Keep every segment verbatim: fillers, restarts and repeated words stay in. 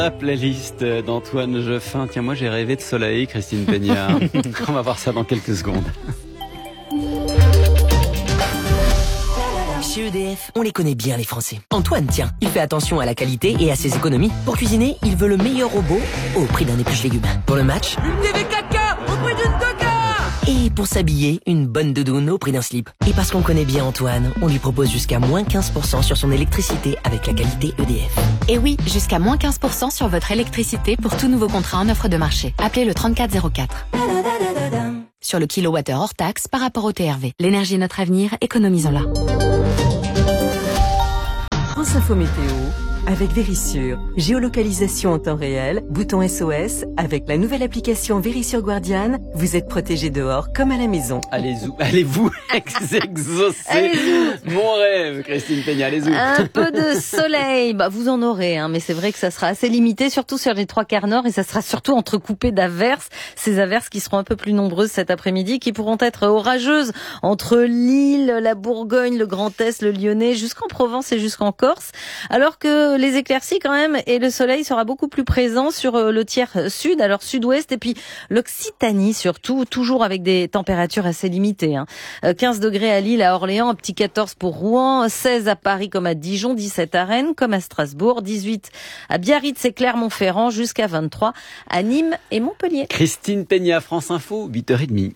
La playlist d'Antoine Jeffin. Tiens, moi j'ai rêvé de soleil, Christine Peña. On va voir ça dans quelques secondes. Chez E D F, on les connaît bien les Français. Antoine, tiens, il fait attention à la qualité et à ses économies. Pour cuisiner, il veut le meilleur robot au prix d'un épluche légumes. Pour le match, une T V caca au prix d'une coca. Et pour s'habiller, une bonne doudoune au prix d'un slip. Et parce qu'on connaît bien Antoine, on lui propose jusqu'à moins quinze pour cent sur son électricité avec la qualité E D F. Et oui, jusqu'à moins quinze pour cent sur votre électricité pour tout nouveau contrat en offre de marché. Appelez le trente-quatre zéro quatre. Sur le kilowattheure hors taxe par rapport au T R V. L'énergie est notre avenir, économisons-la. France Info Météo avec Vérissure. Géolocalisation en temps réel, bouton S O S. Avec la nouvelle application Vérissure Guardian, vous êtes protégé dehors comme à la maison. Allez-vous, allez-vous exaucer mon rêve, Christine Peña, allez-y. Un peu de soleil, bah vous en aurez, hein, mais c'est vrai que ça sera assez limité, surtout sur les trois quarts nord, et ça sera surtout entrecoupé d'averses. Ces averses qui seront un peu plus nombreuses cet après-midi, qui pourront être orageuses entre l'Île, la Bourgogne, le Grand Est, le Lyonnais, jusqu'en Provence et jusqu'en Corse, alors que les éclaircies quand même et le soleil sera beaucoup plus présent sur le tiers sud, alors sud-ouest et puis l'Occitanie surtout, toujours avec des températures assez limitées. Hein. quinze degrés à Lille, à Orléans, un petit quatorze pour Rouen, seize à Paris comme à Dijon, dix-sept à Rennes comme à Strasbourg, dix-huit à Biarritz et Clermont-Ferrand, jusqu'à vingt-trois à Nîmes et Montpellier. Christine Peña, France Info, huit heures trente.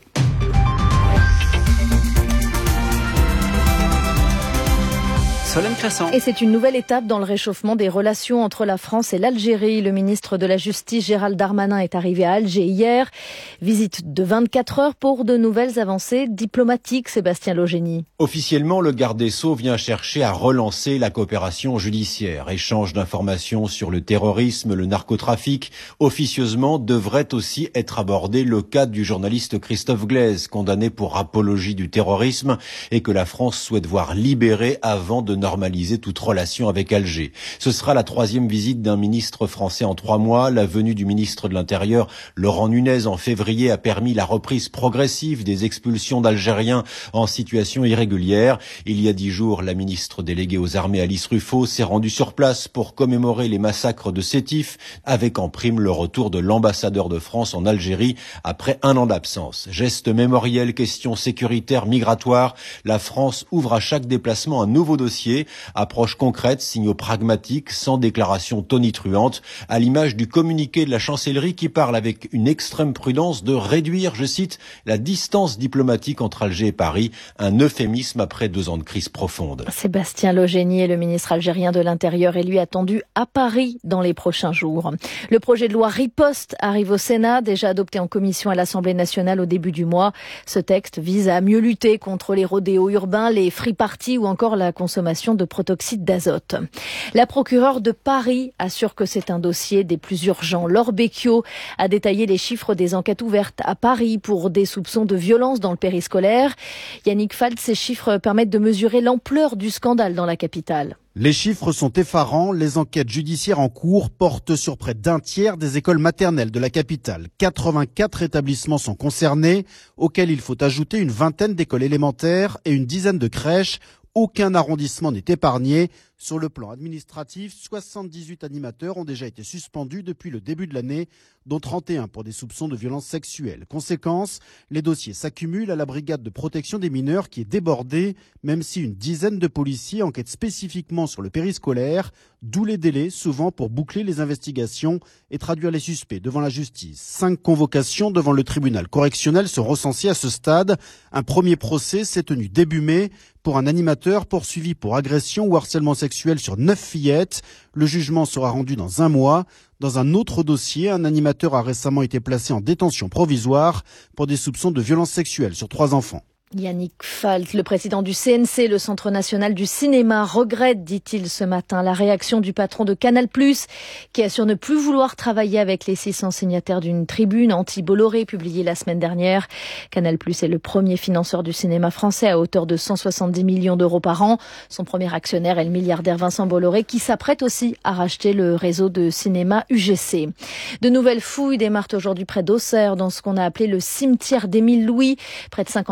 Et c'est une nouvelle étape dans le réchauffement des relations entre la France et l'Algérie. Le ministre de la Justice, Gérald Darmanin, est arrivé à Alger hier. Visite de vingt-quatre heures pour de nouvelles avancées diplomatiques, Sébastien Logénie. Officiellement, le garde des Sceaux vient chercher à relancer la coopération judiciaire. Échange d'informations sur le terrorisme, le narcotrafic. Officieusement, devrait aussi être abordé le cas du journaliste Christophe Glaise, condamné pour apologie du terrorisme et que la France souhaite voir libéré avant de normaliser toute relation avec Alger. Ce sera la troisième visite d'un ministre français en trois mois. La venue du ministre de l'Intérieur, Laurent Nunez, en février a permis la reprise progressive des expulsions d'Algériens en situation irrégulière. Il y a dix jours, la ministre déléguée aux armées, Alice Ruffo, s'est rendue sur place pour commémorer les massacres de Sétif, avec en prime le retour de l'ambassadeur de France en Algérie après un an d'absence. Geste mémoriel, question sécuritaire, migratoire. La France ouvre à chaque déplacement un nouveau dossier. Approche concrète, signaux pragmatiques, sans déclaration tonitruante, à l'image du communiqué de la chancellerie qui parle avec une extrême prudence de réduire, je cite, la distance diplomatique entre Alger et Paris, un euphémisme après deux ans de crise profonde. Sébastien Logénie est le ministre algérien de l'Intérieur et lui attendu à Paris dans les prochains jours. Le projet de loi Riposte arrive au Sénat, déjà adopté en commission à l'Assemblée nationale au début du mois. Ce texte vise à mieux lutter contre les rodéos urbains, les free parties ou encore la consommation de protoxyde d'azote. La procureure de Paris assure que c'est un dossier des plus urgents. Laure Becchio a détaillé les chiffres des enquêtes ouvertes à Paris pour des soupçons de violence dans le périscolaire. Yannick Falt, ces chiffres permettent de mesurer l'ampleur du scandale dans la capitale. Les chiffres sont effarants. Les enquêtes judiciaires en cours portent sur près d'un tiers des écoles maternelles de la capitale. quatre-vingt-quatre établissements sont concernés, auxquels il faut ajouter une vingtaine d'écoles élémentaires et une dizaine de crèches. Aucun arrondissement n'est épargné. Sur le plan administratif, soixante-dix-huit animateurs ont déjà été suspendus depuis le début de l'année, dont trente et un pour des soupçons de violences sexuelles. Conséquence, les dossiers s'accumulent à la brigade de protection des mineurs qui est débordée, même si une dizaine de policiers enquêtent spécifiquement sur le périscolaire, d'où les délais, souvent pour boucler les investigations et traduire les suspects devant la justice. Cinq convocations devant le tribunal correctionnel sont recensées à ce stade. Un premier procès s'est tenu début mai pour un animateur poursuivi pour agression ou harcèlement sexuel sur neuf fillettes. Le jugement sera rendu dans un mois. Dans un autre dossier, un animateur a récemment été placé en détention provisoire pour des soupçons de violences sexuelles sur trois enfants. Yannick Falt, le président du C N C, le Centre national du cinéma, regrette, dit-il ce matin, la réaction du patron de Canal plus, qui assure ne plus vouloir travailler avec les six cents signataires d'une tribune anti-Bolloré publiée la semaine dernière. Canal plus est le premier financeur du cinéma français à hauteur de cent soixante-dix millions d'euros par an. Son premier actionnaire est le milliardaire Vincent Bolloré, qui s'apprête aussi à racheter le réseau de cinéma U G C. De nouvelles fouilles démarrent aujourd'hui près d'Auxerre, dans ce qu'on a appelé le cimetière d'Émile Louis, près de cinquante ans après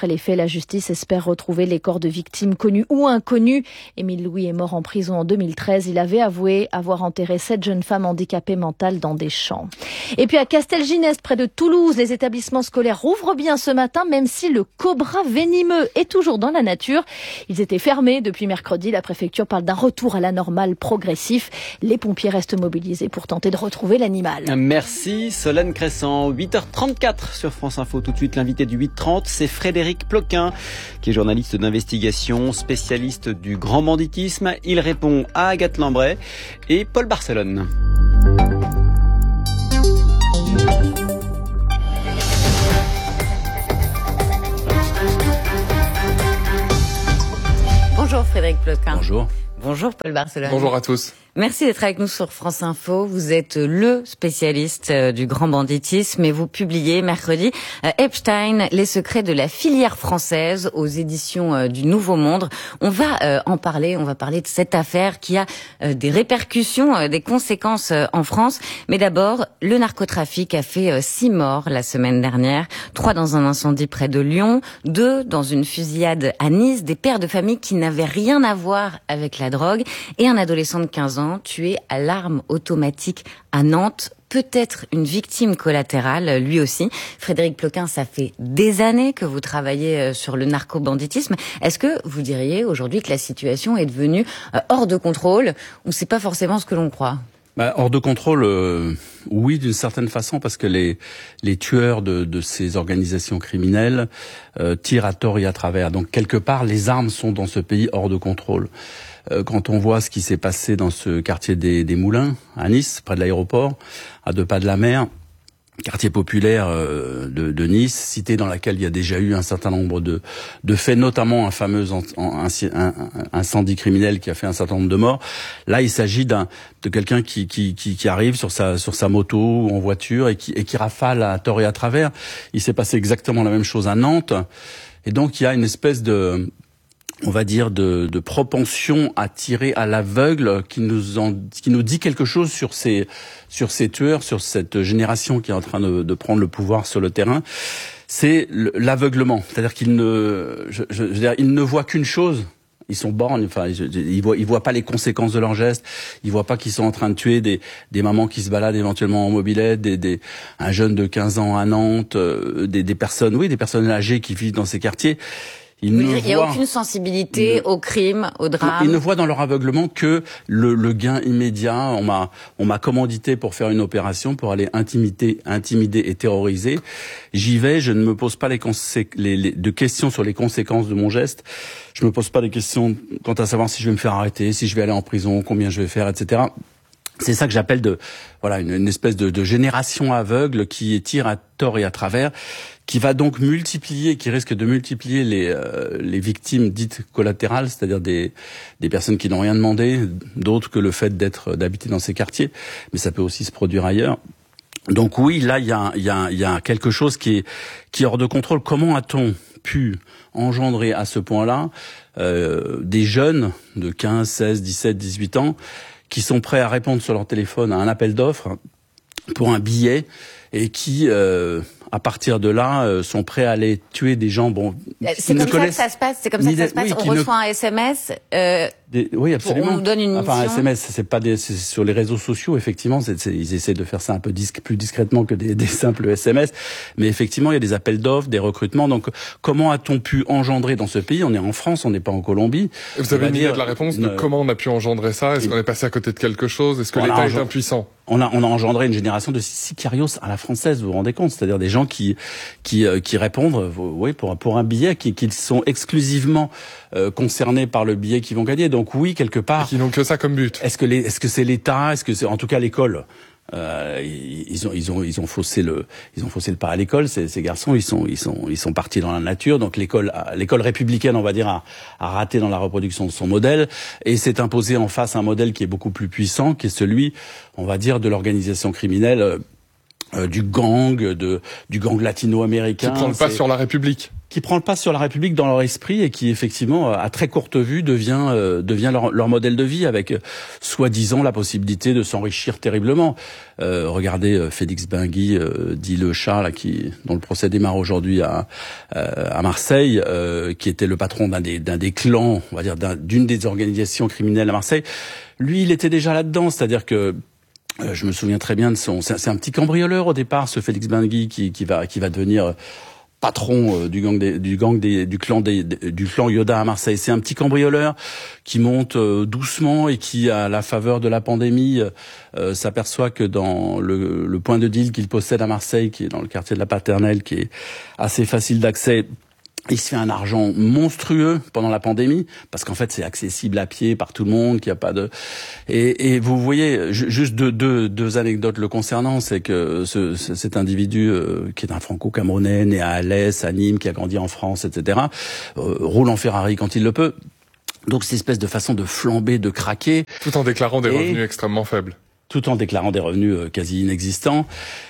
Après les faits, la justice espère retrouver les corps de victimes connues ou inconnues. Émile Louis est mort en prison en deux mille treize. Il avait avoué avoir enterré sept jeunes femmes handicapées mentales dans des champs. Et puis à Castelginest, près de Toulouse, les établissements scolaires rouvrent bien ce matin, même si le cobra venimeux est toujours dans la nature. Ils étaient fermés depuis mercredi. La préfecture parle d'un retour à la normale progressif. Les pompiers restent mobilisés pour tenter de retrouver l'animal. Merci Solène Crescent. huit heures trente-quatre sur France Info. Tout de suite, l'invité du huit trente, c'est Frédéric Ploquin, qui est journaliste d'investigation, spécialiste du grand banditisme. Il répond à Agathe Lambray et Paul Barcelone. Bonjour Frédéric Ploquin. Bonjour. Bonjour Paul Barcelone. Bonjour à tous. Merci d'être avec nous sur France Info. Vous êtes le spécialiste du grand banditisme et vous publiez mercredi Epstein, les secrets de la filière française aux éditions du Nouveau Monde. On va en parler, on va parler de cette affaire qui a des répercussions, des conséquences en France. Mais d'abord, le narcotrafic a fait six morts la semaine dernière. Trois dans un incendie près de Lyon, deux dans une fusillade à Nice, des pères de famille qui n'avaient rien à voir avec la drogue et un adolescent de quinze ans tué à l'arme automatique à Nantes, peut-être une victime collatérale, lui aussi. Frédéric Ploquin, ça fait des années que vous travaillez sur le narco-banditisme. Est-ce que vous diriez aujourd'hui que la situation est devenue hors de contrôle ou c'est pas forcément ce que l'on croit ? Bah, hors de contrôle, euh, oui, d'une certaine façon, parce que les les tueurs de, de ces organisations criminelles euh, tirent à tort et à travers. Donc quelque part, les armes sont dans ce pays hors de contrôle. Euh, quand on voit ce qui s'est passé dans ce quartier des, des Moulins, à Nice, près de l'aéroport, à deux pas de la mer, quartier populaire euh, de, de Nice, cité dans laquelle il y a déjà eu un certain nombre de, de faits, notamment un fameux en, en, un, un, incendie criminel qui a fait un certain nombre de morts. Là, il s'agit d'un de quelqu'un qui, qui, qui, qui arrive sur sa sur sa moto ou en voiture et qui, et qui rafale à tort et à travers. Il s'est passé exactement la même chose à Nantes, et donc il y a une espèce de on va dire de, de propension à tirer à l'aveugle qui nous en, qui nous dit quelque chose sur ces sur ces tueurs, sur cette génération qui est en train de, de prendre le pouvoir sur le terrain. C'est l'aveuglement, c'est-à-dire qu'ils ne, je, je, je veux dire, ils ne voient qu'une chose. Ils sont borgnes, enfin, ils, ils voient, ils voient pas les conséquences de leurs gestes. Ils voient pas qu'ils sont en train de tuer des, des mamans qui se baladent éventuellement en mobilette, des, des, un jeune de quinze ans à Nantes, euh, des, des personnes, oui, des personnes âgées qui vivent dans ces quartiers. Il n'y a aucune sensibilité ne, au crime, au drame. Ils ne voient dans leur aveuglement que le, le gain immédiat. On m'a, on m'a commandité pour faire une opération, pour aller intimider, intimider et terroriser. J'y vais, je ne me pose pas les, consé- les, les de questions sur les conséquences de mon geste. Je me pose pas des questions quant à savoir si je vais me faire arrêter, si je vais aller en prison, combien je vais faire, et cetera. C'est ça que j'appelle de, voilà, une, une espèce de, de génération aveugle qui tire à tort et à travers, qui va donc multiplier, qui risque de multiplier les euh, les victimes dites collatérales, c'est-à-dire des des personnes qui n'ont rien demandé, d'autres que le fait d'être d'habiter dans ces quartiers, mais ça peut aussi se produire ailleurs. Donc oui, là il y a il y a il y a quelque chose qui est qui est hors de contrôle. Comment a-t-on pu engendrer à ce point-là euh, des jeunes de quinze, seize, dix-sept, dix-huit ans qui sont prêts à répondre sur leur téléphone à un appel d'offres pour un billet et qui, euh, à partir de là, euh, sont prêts à aller tuer des gens. Bon, c'est comme ça que ça se passe. C'est comme ça que ça se passe. Oui, on reçoit ne... un S M S. Euh, des... Oui, absolument. On nous donne une enfin, mission. un S M S, c'est pas des, c'est sur les réseaux sociaux. Effectivement, c'est, c'est, ils essaient de faire ça un peu disc... plus discrètement que des, des simples S M S. Mais effectivement, il y a des appels d'offres, des recrutements. Donc, comment a-t-on pu engendrer dans ce pays ? On est en France, on n'est pas en Colombie. Et vous avez une idée de la réponse de comment on a pu engendrer ça ? Est-ce qu'on est passé à côté de quelque chose ? Est-ce que l'État engend... est impuissant ? On a, on a engendré une génération de sicarios à la française, vous vous rendez compte, c'est-à-dire des gens qui, qui, euh, qui répondent, oui, pour, pour un billet, qui, qui sont exclusivement euh, concernés par le billet qu'ils vont gagner. Donc oui, quelque part. Et qui n'ont que ça comme but. Est-ce que les, est-ce que c'est l'État, est-ce que c'est, en tout cas l'école. Euh, ils ont ils ont ils ont faussé le ils ont faussé le pas à l'école. Ces, ces garçons ils sont ils sont ils sont partis dans la nature. Donc l'école l'école républicaine, on va dire, a, a raté dans la reproduction de son modèle et s'est imposé en face un modèle qui est beaucoup plus puissant, qui est celui, on va dire, de l'organisation criminelle, euh, du gang, de du gang latino-américain. Qui prend le pas sur la République. qui prend le pas sur la République dans leur esprit et qui effectivement à très courte vue devient euh, devient leur, leur modèle de vie avec euh, soi-disant la possibilité de s'enrichir terriblement. Euh, regardez euh, Félix Benguy, euh, dit le chat là, qui dont le procès démarre aujourd'hui à euh, à Marseille, euh, qui était le patron d'un des d'un des clans, on va dire d'un, d'une des organisations criminelles à Marseille. Lui, il était déjà là-dedans, c'est-à-dire que euh, je me souviens très bien de son. C'est, c'est un petit cambrioleur au départ, ce Félix Benguy qui qui va qui va devenir patron euh, du gang des, du gang des, du clan des, du clan Yoda à Marseille. C'est un petit cambrioleur qui monte euh, doucement et qui, à la faveur de la pandémie, euh, s'aperçoit que dans le, le point de deal qu'il possède à Marseille, qui est dans le quartier de la Paternelle, qui est assez facile d'accès, il se fait un argent monstrueux pendant la pandémie, parce qu'en fait c'est accessible à pied par tout le monde, qu'il y a pas de. Et, et vous voyez, juste deux, deux, deux anecdotes le concernant, c'est que ce, cet individu euh, qui est un franco-camerounais, né à Alès, à Nîmes, qui a grandi en France, et cetera, euh, roule en Ferrari quand il le peut. Donc cette espèce de façon de flamber, de craquer, tout en déclarant des revenus extrêmement faibles, tout en déclarant des revenus euh, quasi inexistants.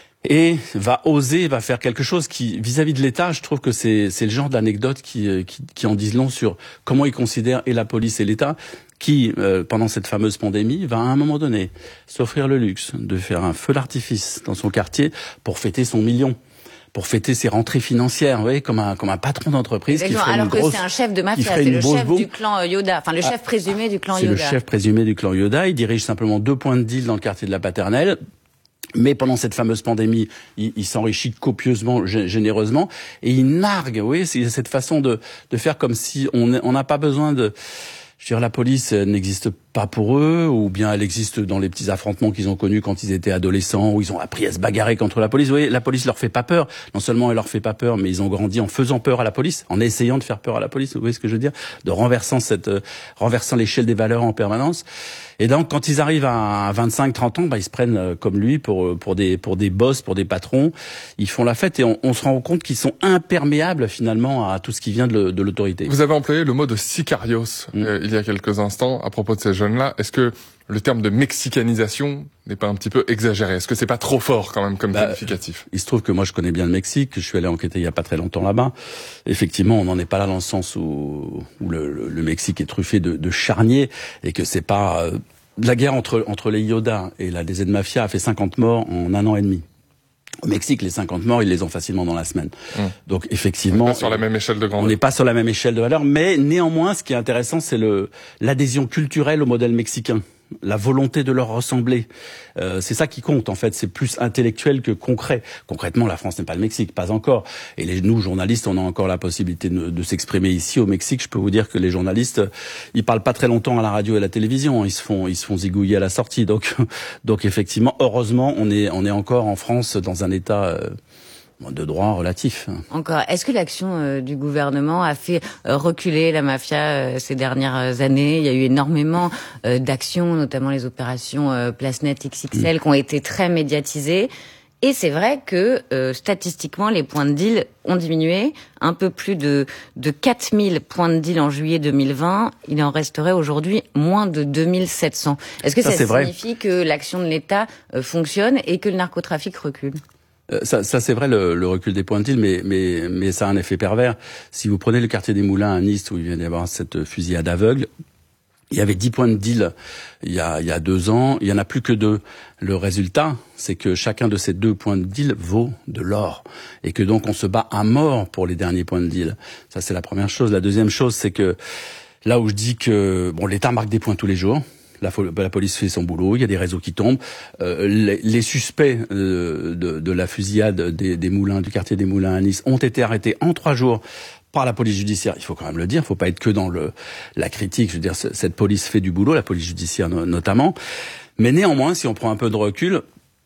Et va oser, va faire quelque chose qui, vis-à-vis de l'État, je trouve que c'est, c'est le genre d'anecdote qui, qui, qui en disent long sur comment ils considèrent et la police et l'État, qui, euh, pendant cette fameuse pandémie, va à un moment donné s'offrir le luxe de faire un feu d'artifice dans son quartier pour fêter son million, pour fêter ses rentrées financières, vous voyez, comme un, comme un patron d'entreprise. Exactement. Qui ferait alors une que grosse, c'est un chef de mafia, c'est le chef bombe. du clan Yoda, enfin le chef ah, présumé du clan c'est Yoda. C'est le chef présumé du clan Yoda, il dirige simplement deux points de deal dans le quartier de la Paternelle. Mais pendant cette fameuse pandémie, il, il s'enrichit copieusement, g- généreusement, et il nargue. Oui, c'est cette façon de, de faire comme si on n'a pas besoin de. Je veux dire, la police n'existe pas pour eux, ou bien elle existe dans les petits affrontements qu'ils ont connus quand ils étaient adolescents, où ils ont appris à se bagarrer contre la police. Vous voyez, la police leur fait pas peur. Non seulement elle leur fait pas peur, mais ils ont grandi en faisant peur à la police, en essayant de faire peur à la police. Vous voyez ce que je veux dire? De renversant cette, euh, renversant l'échelle des valeurs en permanence. Et donc, quand ils arrivent à vingt-cinq trente ans, bah, ils se prennent euh, comme lui pour, pour des, pour des boss, pour des patrons. Ils font la fête et on, on se rend compte qu'ils sont imperméables finalement à tout ce qui vient de, de l'autorité. Vous avez employé le mot de sicarios mmh. euh, il y a quelques instants à propos de ces jeunes-là. Est-ce que le terme de mexicanisation n'est pas un petit peu exagéré? Est-ce que c'est pas trop fort quand même comme bah, qualificatif? Il se trouve que moi je connais bien le Mexique, je suis allé enquêter il y a pas très longtemps là-bas. Effectivement, on n'en est pas là dans le sens où, où le, le, le Mexique est truffé de, de charniers et que c'est pas euh, la guerre entre entre les Yoda et la D Z Mafia a fait cinquante morts en un an et demi. Au Mexique, les cinquante morts, ils les ont facilement dans la semaine. Mmh. Donc effectivement, on n'est pas sur la même échelle de grandeur. On n'est pas sur la même échelle de valeur, mais néanmoins, ce qui est intéressant, c'est le l'adhésion culturelle au modèle mexicain, la volonté de leur ressembler. Euh, c'est ça qui compte en fait. C'est plus intellectuel que concret. Concrètement, la France n'est pas le Mexique, pas encore. Et les, nous, journalistes, on a encore la possibilité de, de s'exprimer ici au Mexique. Je peux vous dire que les journalistes, ils parlent pas très longtemps à la radio et à la télévision. Ils se font, ils se font zigouiller à la sortie. Donc, donc effectivement, heureusement, on est, on est encore en France dans un état euh, de droit relatif. Encore. Est-ce que l'action euh, du gouvernement a fait euh, reculer la mafia euh, ces dernières années? Il y a eu énormément euh, d'actions, notamment les opérations euh, Place Net X X L, mmh. qui ont été très médiatisées. Et c'est vrai que euh, statistiquement, les points de deal ont diminué. Un peu plus de, de quatre mille points de deal en juillet deux mille vingt. Il en resterait aujourd'hui moins de deux mille sept cents. Est-ce que ça, ça signifie vrai. que l'action de l'État euh, fonctionne et que le narcotrafic recule? Ça, ça c'est vrai, le, le recul des points de deal, mais, mais, mais ça a un effet pervers. Si vous prenez le quartier des Moulins à Nice, où il vient d'y avoir cette fusillade aveugle, il y avait dix points de deal il y a, il y a deux ans, il y en a plus que deux. Le résultat, c'est que chacun de ces deux points de deal vaut de l'or. Et que donc on se bat à mort pour les derniers points de deal. Ça, c'est la première chose. La deuxième chose, c'est que là où je dis que bon, l'État marque des points tous les jours, La, la police fait son boulot, il y a des réseaux qui tombent. Euh, les, les suspects euh, de, de la fusillade des, des Moulins, du quartier des Moulins à Nice, ont été arrêtés en trois jours par la police judiciaire. Il faut quand même le dire, il ne faut pas être que dans le, la critique. Je veux dire, cette police fait du boulot, la police judiciaire no, notamment. Mais néanmoins, si on prend un peu de recul,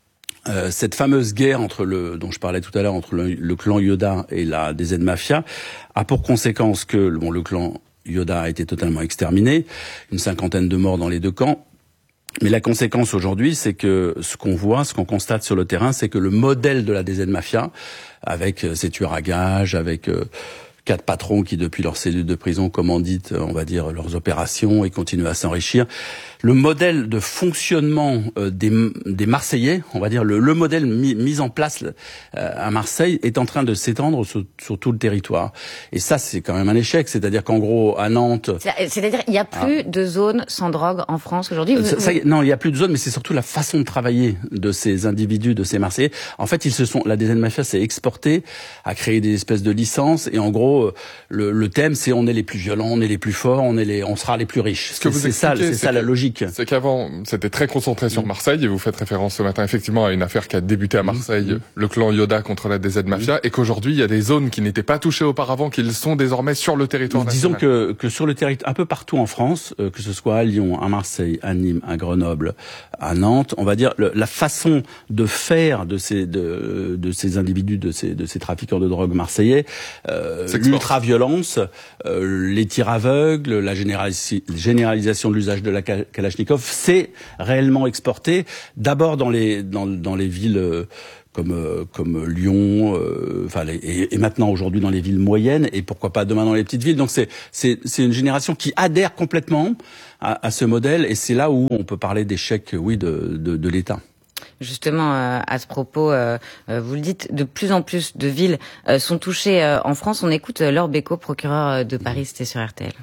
euh, cette fameuse guerre entre le, dont je parlais tout à l'heure, entre le, le clan Yoda et la D Z Mafia, a pour conséquence que bon, le clan Yoda a été totalement exterminé, une cinquantaine de morts dans les deux camps. Mais la conséquence aujourd'hui, c'est que ce qu'on voit, ce qu'on constate sur le terrain, c'est que le modèle de la D Z Mafia, avec ses tueurs à gages, avec euh, quatre patrons qui, depuis leur cellule de prison, commanditent, on va dire, leurs opérations et continuent à s'enrichir, le modèle de fonctionnement euh, des, des Marseillais, on va dire le, le modèle mis, mis en place euh, à Marseille est en train de s'étendre sur, sur tout le territoire. Et ça, c'est quand même un échec. C'est-à-dire qu'en gros, à Nantes... C'est-à-dire il n'y a plus ah. de zones sans drogue en France aujourd'hui. Ça, ça, non, il n'y a plus de zones, mais c'est surtout la façon de travailler de ces individus, de ces Marseillais. En fait, ils se sont, la D Z Mafia s'est exportée à créer des espèces de licences. Et en gros, le, le thème, c'est on est les plus violents, on est les plus forts, on est les, on sera les plus riches. Ce que c'est, c'est ça, c'est, c'est ça la logique. C'est qu'avant, c'était très concentré sur Marseille, et vous faites référence ce matin effectivement à une affaire qui a débuté à Marseille, mmh. le clan Yoda contre la D Z Mafia, mmh. et qu'aujourd'hui, il y a des zones qui n'étaient pas touchées auparavant, qui sont désormais sur le territoire national. Disons que, que sur le territoire, un peu partout en France, euh, que ce soit à Lyon, à Marseille, à Nîmes, à Grenoble, à Nantes, on va dire, le, la façon de faire de ces, de, de ces individus, de ces, de ces trafiquants de drogue marseillais, euh, l'ultra-violence, euh, les tirs aveugles, la généralis- généralisation de l'usage de la Kalachnikov, c'est réellement exporté, d'abord dans les, dans, dans les villes euh, comme euh, comme Lyon, euh, enfin les, et, et maintenant aujourd'hui dans les villes moyennes, et pourquoi pas demain dans les petites villes. Donc c'est c'est c'est une génération qui adhère complètement à, à ce modèle, et c'est là où on peut parler d'échec, oui, de de, de l'État. Justement, euh, à ce propos, euh, vous le dites, de plus en plus de villes euh, sont touchées euh, en France. On écoute euh, Laure Bécaud, procureur de Paris, c'était sur R T L.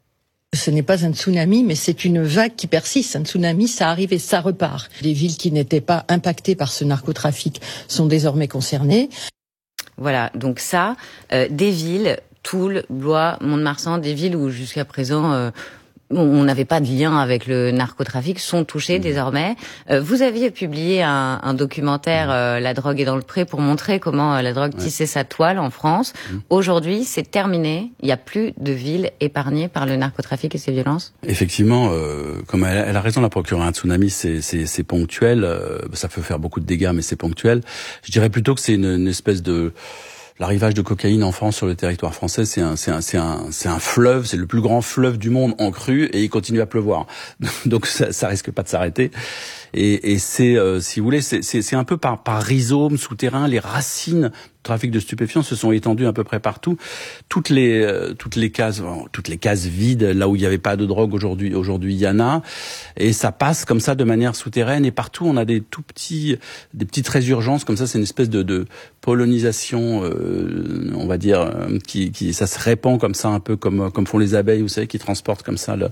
Ce n'est pas un tsunami, mais c'est une vague qui persiste. Un tsunami, ça arrive et ça repart. Les villes qui n'étaient pas impactées par ce narcotrafic sont désormais concernées. Voilà, donc ça, euh, des villes, Toul, Blois, Mont-de-Marsan, des villes où jusqu'à présent... Euh, on n'avait pas de lien avec le narcotrafic, sont touchés mmh. désormais. Euh, vous aviez publié un, un documentaire, euh, La drogue est dans le pré, pour montrer comment euh, la drogue ouais. tissait sa toile en France. Mmh. Aujourd'hui, c'est terminé. Il n'y a plus de villes épargnées par le narcotrafic et ses violences. Effectivement, euh, comme elle, elle a raison, la procureure, un tsunami, c'est, c'est, c'est ponctuel. Euh, ça peut faire beaucoup de dégâts, mais c'est ponctuel. Je dirais plutôt que c'est une, une espèce de... L'arrivage de cocaïne en France sur le territoire français, c'est un, c'est un, c'est un, c'est un fleuve, c'est le plus grand fleuve du monde en crue, et il continue à pleuvoir. Donc ça, ça risque pas de s'arrêter. Et, et c'est, euh, si vous voulez, c'est, c'est, c'est un peu par, par rhizome souterrain, les racines du trafic de stupéfiants se sont étendues à peu près partout. Toutes les, euh, toutes les cases, bon, toutes les cases vides, là où il n'y avait pas de drogue aujourd'hui, aujourd'hui il y en a. Et ça passe comme ça de manière souterraine, et partout on a des tout petits, des petites résurgences comme ça. C'est une espèce de, de pollinisation, euh, on va dire, euh, qui, qui, ça se répand comme ça, un peu comme, comme font les abeilles, vous savez, qui transportent comme ça le,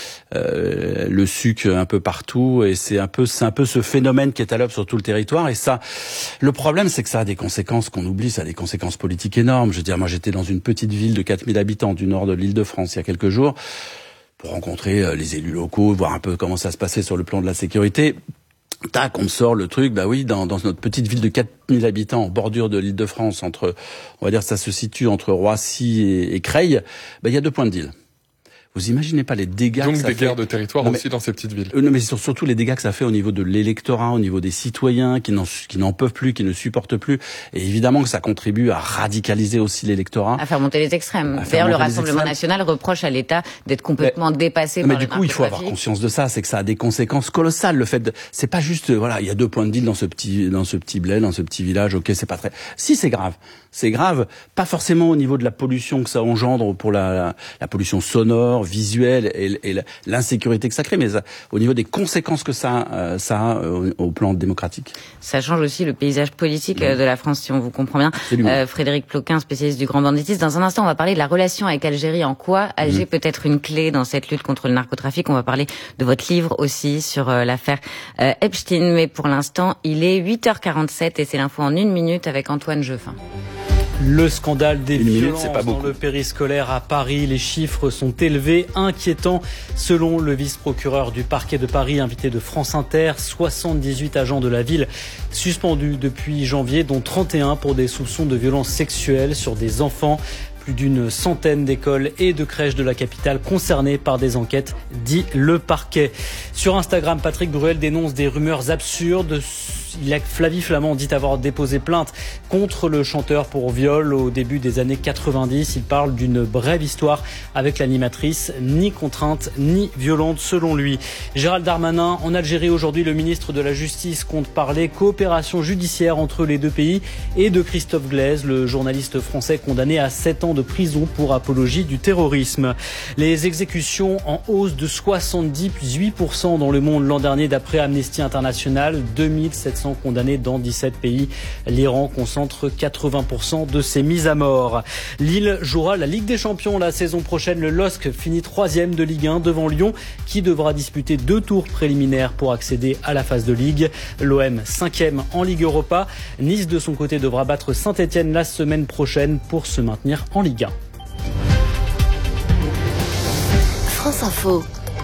euh, le sucre un peu partout. Et c'est un peu, c'est un peu ce phénomène qui est à l'œuvre sur tout le territoire. Et ça, le problème, c'est que ça a des conséquences qu'on oublie. Ça a des conséquences politiques énormes. Je veux dire, moi, j'étais dans une petite ville de quatre mille habitants du nord de l'Île-de-France il y a quelques jours pour rencontrer les élus locaux, voir un peu comment ça se passait sur le plan de la sécurité. Tac, on me sort le truc, bah oui, dans, dans notre petite ville de quatre mille habitants en bordure de l'Île-de-France, entre, on va dire, ça se situe entre Roissy et, et Creil, bah il y a deux points de deal. Vous imaginez pas les dégâts Donc que ça des fait. guerres de territoire non, mais, aussi dans ces petites villes. Euh, non, mais c'est surtout les dégâts que ça fait au niveau de l'électorat, au niveau des citoyens qui n'en, qui n'en peuvent plus, qui ne supportent plus. Et évidemment que ça contribue à radicaliser aussi l'électorat. À faire monter les extrêmes. D'ailleurs, le Rassemblement national reproche à l'État d'être complètement mais, dépassé mais par du le coup, il faut avoir conscience de ça. C'est que ça a des conséquences colossales. Le fait de, c'est pas juste, voilà, il y a deux points de deal dans ce petit, dans ce petit bled, dans ce petit village. Ok, c'est pas très, si c'est grave. C'est grave, pas forcément au niveau de la pollution que ça engendre pour la, la, la pollution sonore, visuelle et, et l'insécurité que ça crée, mais ça, au niveau des conséquences que ça, euh, ça a euh, au plan démocratique. Ça change aussi le paysage politique mmh. de la France, si on vous comprend bien. Euh, Frédéric Ploquin, spécialiste du grand banditisme. Dans un instant, on va parler de la relation avec Algérie. En quoi Alger mmh. peut être une clé dans cette lutte contre le narcotrafic. On va parler de votre livre aussi sur euh, l'affaire euh, Epstein. Mais pour l'instant, il est huit heures quarante-sept et c'est l'info en une minute avec Antoine Jeufin. Le scandale des Une violences minute, dans le périscolaire à Paris. Les chiffres sont élevés, inquiétants. Selon le vice-procureur du parquet de Paris, invité de France Inter, soixante-dix-huit agents de la ville suspendus depuis janvier, dont trente et un pour des soupçons de violences sexuelles sur des enfants. Plus d'une centaine d'écoles et de crèches de la capitale concernées par des enquêtes, dit le parquet. Sur Instagram, Patrick Bruel dénonce des rumeurs absurdes. Flavie Flament dit avoir déposé plainte contre le chanteur pour viol au début des années quatre-vingt-dix. Il parle d'une brève histoire avec l'animatrice, ni contrainte ni violente selon lui. Gérald Darmanin, en Algérie aujourd'hui, le ministre de la Justice compte parler coopération judiciaire entre les deux pays et de Christophe Glaise, le journaliste français condamné à sept ans de prison pour apologie du terrorisme. Les exécutions en hausse de soixante-dix-huit pour cent dans le monde l'an dernier d'après Amnesty International, deux mille sept cents condamnés dans dix-sept pays. L'Iran concentre quatre-vingts pour cent de ces mises à mort. Lille jouera la Ligue des Champions la saison prochaine. Le L O S C finit troisième de Ligue un devant Lyon qui devra disputer deux tours préliminaires pour accéder à la phase de Ligue. L'O M cinquième en Ligue Europa. Nice de son côté devra battre Saint-Etienne la semaine prochaine pour se maintenir en Ligue un. France Info.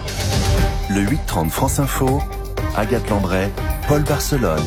Le huit trente France Info, Agathe Landray, Paul Barcelone.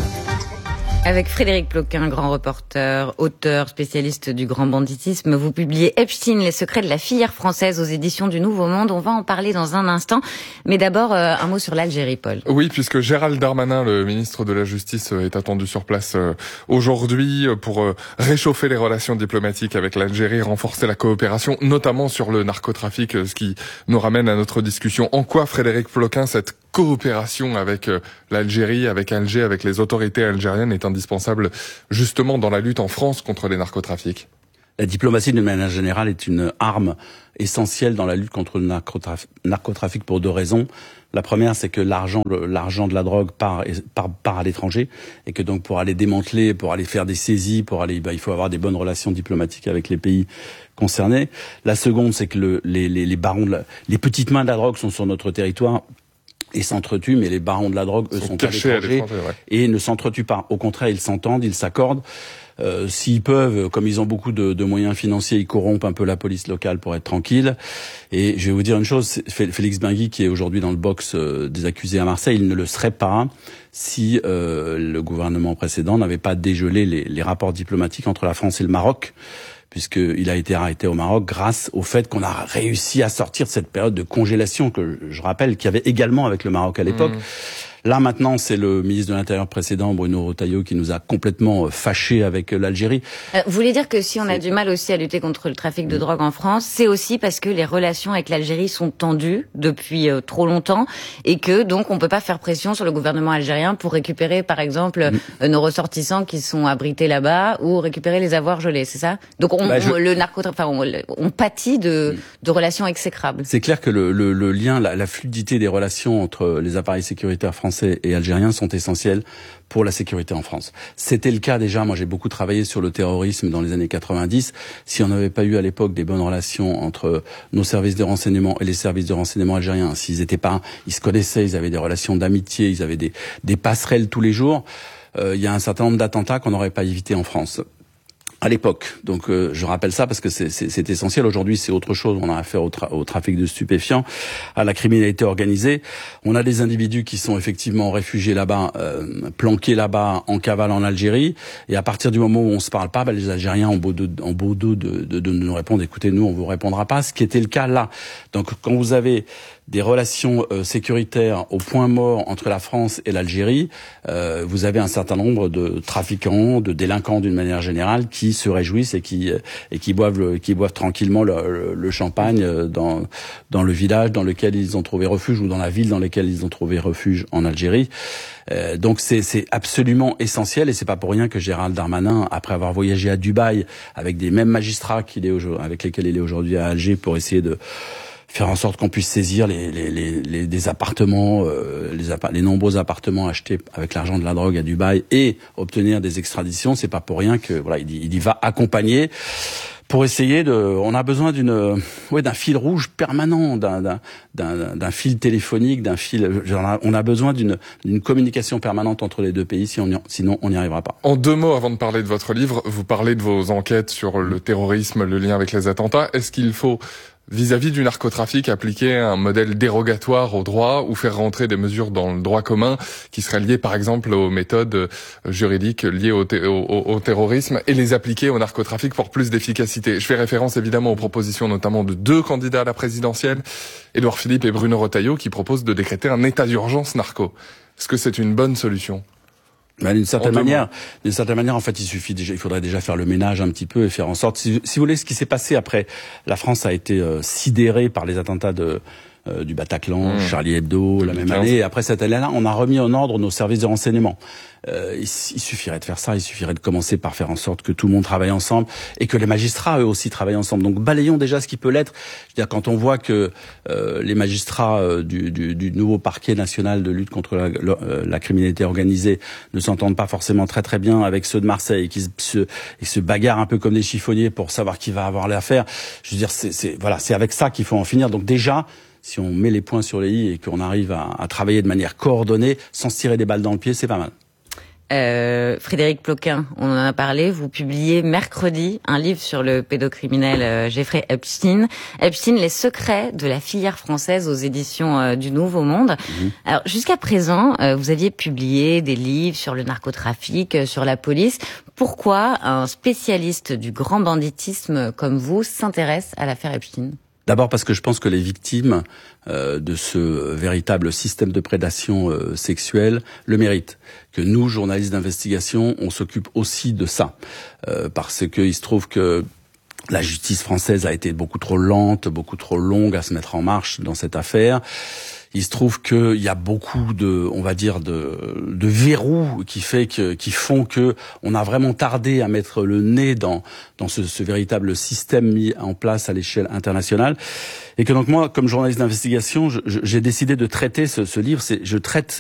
Avec Frédéric Ploquin, grand reporter, auteur, spécialiste du grand banditisme, vous publiez Epstein, les secrets de la filière française aux éditions du Nouveau Monde. On va en parler dans un instant. Mais d'abord, euh, un mot sur l'Algérie, Paul. Oui, puisque Gérald Darmanin, le ministre de la Justice, est attendu sur place euh, aujourd'hui pour euh, réchauffer les relations diplomatiques avec l'Algérie, renforcer la coopération, notamment sur le narcotrafic, ce qui nous ramène à notre discussion. En quoi, Frédéric Ploquin, cette coopération avec l'Algérie, avec Alger, avec les autorités algériennes est indispensable justement dans la lutte en France contre les narcotrafics? La diplomatie, d'une manière générale, est une arme essentielle dans la lutte contre le narcotrafic, narcotrafic pour deux raisons. La première, c'est que l'argent, l'argent de la drogue part, part, part à l'étranger, et que donc pour aller démanteler, pour aller faire des saisies, pour aller, bah, il faut avoir des bonnes relations diplomatiques avec les pays concernés. La seconde, c'est que le, les, les, les barons, de la, les petites mains de la drogue sont sur notre territoire et s'entretuent, mais les barons de la drogue, eux, sont, sont cachés à l'étranger ouais. et ne s'entretuent pas. Au contraire, ils s'entendent, ils s'accordent. Euh, s'ils peuvent, comme ils ont beaucoup de, de moyens financiers, ils corrompent un peu la police locale pour être tranquilles. Et je vais vous dire une chose, Félix Benguy, qui est aujourd'hui dans le box euh, des accusés à Marseille, il ne le serait pas si euh, le gouvernement précédent n'avait pas dégelé les, les rapports diplomatiques entre la France et le Maroc, puisqu'il a été arrêté au Maroc grâce au fait qu'on a réussi à sortir de cette période de congélation que je rappelle qu'il y avait également avec le Maroc à l'époque. Mmh. Là, maintenant, c'est le ministre de l'Intérieur précédent, Bruno Retailleau, qui nous a complètement fâchés avec l'Algérie. Euh, vous voulez dire que si on a du mal aussi à lutter contre le trafic de drogue en France, c'est aussi parce que les relations avec l'Algérie sont tendues depuis euh, trop longtemps et que, donc, on peut pas faire pression sur le gouvernement algérien pour récupérer, par exemple, mmh. euh, nos ressortissants qui sont abrités là-bas ou récupérer les avoirs gelés, c'est ça? Donc, on, bah, je... on, le narcotrafic, enfin, on, on pâtit de, mmh. de relations exécrables. C'est clair que le, le, le lien, la, la fluidité des relations entre les appareils sécuritaires français et algériens sont essentiels pour la sécurité en France. C'était le cas déjà, moi j'ai beaucoup travaillé sur le terrorisme dans les années quatre-vingt-dix. Si on n'avait pas eu à l'époque des bonnes relations entre nos services de renseignement et les services de renseignement algériens, s'ils étaient pas, ils se connaissaient, ils avaient des relations d'amitié, ils avaient des, des passerelles tous les jours, euh, il y a un certain nombre d'attentats qu'on n'aurait pas évité en France. À l'époque. Donc euh, je rappelle ça parce que c'est, c'est, c'est essentiel. Aujourd'hui, c'est autre chose. On a affaire au, tra- au trafic de stupéfiants, à la criminalité organisée. On a des individus qui sont effectivement réfugiés là-bas, euh, planqués là-bas, en cavale en Algérie. Et à partir du moment où on se parle pas, bah, les Algériens ont beau dos de, beau de, de, de, de nous répondre, écoutez, nous, on vous répondra pas. Ce qui était le cas là. Donc quand vous avez des relations euh, sécuritaires au point mort entre la France et l'Algérie, euh, vous avez un certain nombre de trafiquants, de délinquants d'une manière générale qui se réjouissent et qui et qui boivent le, qui boivent tranquillement le, le champagne dans dans le village dans lequel ils ont trouvé refuge ou dans la ville dans laquelle ils ont trouvé refuge en Algérie. Euh, donc c'est c'est absolument essentiel et c'est pas pour rien que Gérald Darmanin, après avoir voyagé à Dubaï avec des mêmes magistrats qu'il est avec lesquels il est aujourd'hui à Alger pour essayer de faire en sorte qu'on puisse saisir les, les, les, les des appartements, euh, les, appa- les nombreux appartements achetés avec l'argent de la drogue à Dubaï et obtenir des extraditions. C'est pas pour rien que voilà, il, il y va accompagner pour essayer de. On a besoin d'une, ouais, d'un fil rouge permanent, d'un, d'un, d'un, d'un fil téléphonique, d'un fil. On a besoin d'une, d'une communication permanente entre les deux pays. Si on y, sinon, on n'y arrivera pas. En deux mots, avant de parler de votre livre, vous parlez de vos enquêtes sur le terrorisme, le lien avec les attentats. Est-ce qu'il faut vis-à-vis du narcotrafic, appliquer un modèle dérogatoire au droit ou faire rentrer des mesures dans le droit commun qui seraient liées par exemple aux méthodes juridiques liées au, te- au, au terrorisme et les appliquer au narcotrafic pour plus d'efficacité? Je fais référence évidemment aux propositions notamment de deux candidats à la présidentielle, Édouard Philippe et Bruno Retailleau, qui proposent de décréter un état d'urgence narco. Est-ce que c'est une bonne solution? Ben, d'une certaine manière, d'une certaine manière, en fait, il suffit déjà, il faudrait déjà faire le ménage un petit peu et faire en sorte, si, si vous voulez, ce qui s'est passé après, la France a été euh, sidérée par les attentats de euh, du Bataclan, mmh. Charlie Hebdo, la même année. Et après cette année-là, on a remis en ordre nos services de renseignement. Euh, il, il suffirait de faire ça, il suffirait de commencer par faire en sorte que tout le monde travaille ensemble et que les magistrats eux aussi travaillent ensemble. Donc balayons déjà ce qui peut l'être. Je veux dire, quand on voit que euh, les magistrats euh, du, du, du nouveau parquet national de lutte contre la, la, la criminalité organisée ne s'entendent pas forcément très très bien avec ceux de Marseille et qui se, et se bagarrent un peu comme des chiffonniers pour savoir qui va avoir l'affaire. Je veux dire, c'est, c'est voilà, c'est avec ça qu'il faut en finir. Donc déjà, si on met les points sur les i et qu'on arrive à, à travailler de manière coordonnée, sans se tirer des balles dans le pied, c'est pas mal. Euh, Frédéric Ploquin, on en a parlé, vous publiez mercredi un livre sur le pédocriminel euh, Jeffrey Epstein. Epstein, les secrets de la filière française aux éditions euh, du Nouveau Monde. Mmh. Alors jusqu'à présent, euh, vous aviez publié des livres sur le narcotrafic, euh, sur la police. Pourquoi un spécialiste du grand banditisme comme vous s'intéresse à l'affaire Epstein ? D'abord parce que je pense que les victimes euh, de ce véritable système de prédation euh, sexuelle le méritent. Que nous, journalistes d'investigation, on s'occupe aussi de ça. Euh, parce que il se trouve que la justice française a été beaucoup trop lente, beaucoup trop longue à se mettre en marche dans cette affaire. Il se trouve qu'il y a beaucoup de, on va dire, de, de verrous qui fait que, qui font que on a vraiment tardé à mettre le nez dans, dans ce, ce véritable système mis en place à l'échelle internationale. Et que donc moi, comme journaliste d'investigation, je, je, j'ai décidé de traiter ce, ce livre. C'est, je traite